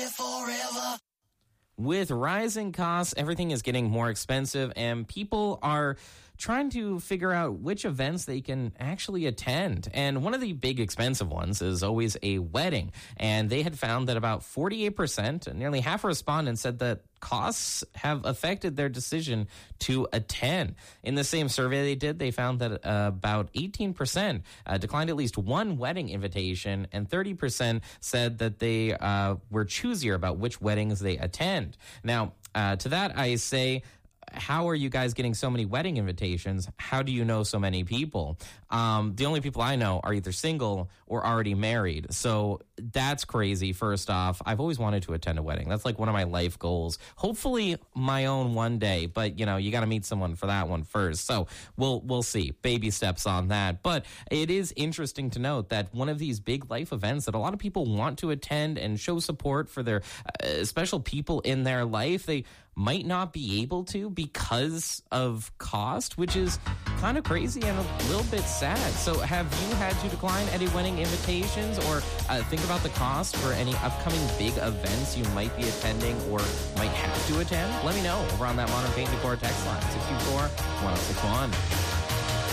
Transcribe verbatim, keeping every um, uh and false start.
With rising costs, everything is getting more expensive, and people are trying to figure out which events they can actually attend. And one of the big expensive ones is always a wedding. And they had found that about forty-eight percent, nearly half of respondents, said that costs have affected their decision to attend. In the same survey they did, they found that uh, about eighteen percent uh, declined at least one wedding invitation, and thirty percent said that they uh, were choosier about which weddings they attend. Now, uh, to that I say, how are you guys getting so many wedding invitations? How do you know so many people? Um, the only people I know are either single or already married. So that's crazy, first off. I've always wanted to attend a wedding. That's like one of my life goals. Hopefully my own one day. But, you know, you got to meet someone for that one first. So we'll we'll see. Baby steps on that. But it is interesting to note that one of these big life events that a lot of people want to attend and show support for their uh, special people in their life, they might not be able to because of cost, which is kind of crazy and a little bit sad. So have you had to decline any wedding invitations, or uh, think about the cost for any upcoming big events you might be attending or might have to attend? Let me know over on that Modern Paint Decor text line, six two four, one oh six one.